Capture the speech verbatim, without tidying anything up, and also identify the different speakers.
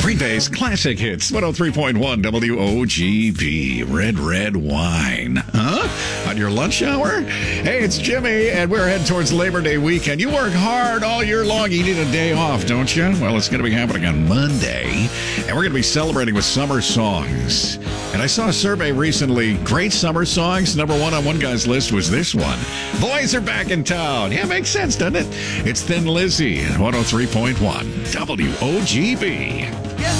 Speaker 1: Green Bay's classic hits, one oh three point one W O G B. Red, red wine. Huh? On your lunch hour? Hey, it's Jimmy, and we're heading towards Labor Day weekend. You work hard all year long. You need a day off, don't you? Well, it's going to be happening on Monday, and we're going to be celebrating with summer songs. And I saw a survey recently. Great summer songs. Number one on one guy's list was this one. Boys are back in town. Yeah, makes sense, doesn't it? It's Thin Lizzy, one oh three point one W O G B.